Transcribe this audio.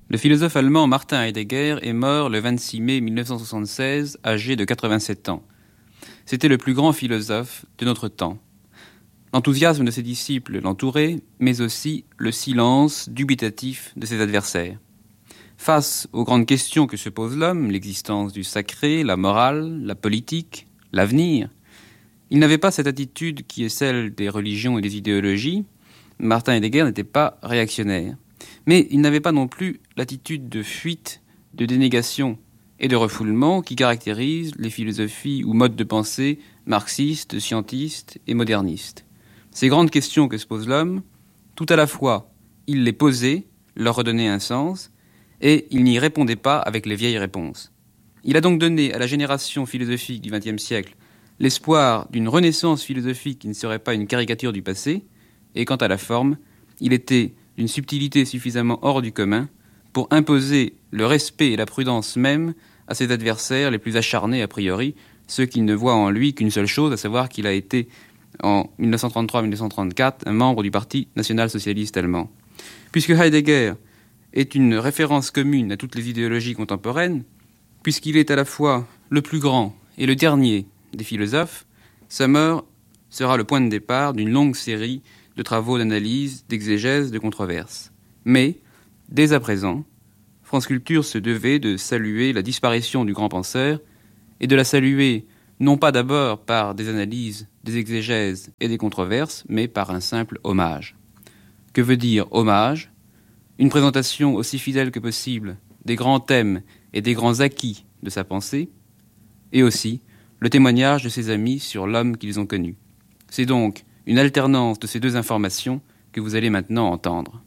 Le philosophe allemand Martin Heidegger est mort le 26 mai 1976, âgé de 87 ans. C'était le plus grand philosophe de notre temps. L'enthousiasme de ses disciples l'entourait, mais aussi le silence dubitatif de ses adversaires. Face aux grandes questions que se pose l'homme, l'existence du sacré, la morale, la politique, l'avenir, il n'avait pas cette attitude qui est celle des religions et des idéologies. Martin Heidegger n'était pas réactionnaire. Mais il n'avait pas non plus l'attitude de fuite, de dénégation et de refoulement qui caractérise les philosophies ou modes de pensée marxistes, scientistes et modernistes. Ces grandes questions que se pose l'homme, tout à la fois, il les posait, leur redonnait un sens, et il n'y répondait pas avec les vieilles réponses. Il a donc donné à la génération philosophique du XXe siècle l'espoir d'une renaissance philosophique qui ne serait pas une caricature du passé, et quant à la forme, il était d'une subtilité suffisamment hors du commun pour imposer le respect et la prudence même à ses adversaires les plus acharnés a priori, ceux qui ne voient en lui qu'une seule chose, à savoir qu'il a été, en 1933-1934, un membre du Parti national-socialiste allemand. Puisque Heidegger est une référence commune à toutes les idéologies contemporaines, puisqu'il est à la fois le plus grand et le dernier des philosophes, sa mort sera le point de départ d'une longue série de travaux d'analyse, d'exégèse, de controverses. Mais, dès à présent, France Culture se devait de saluer la disparition du grand penseur et de la saluer non pas d'abord par des analyses, des exégèses et des controverses, mais par un simple hommage. Que veut dire hommage ? Une présentation aussi fidèle que possible des grands thèmes et des grands acquis de sa pensée, et aussi le témoignage de ses amis sur l'homme qu'ils ont connu. C'est donc une alternance de ces deux informations que vous allez maintenant entendre.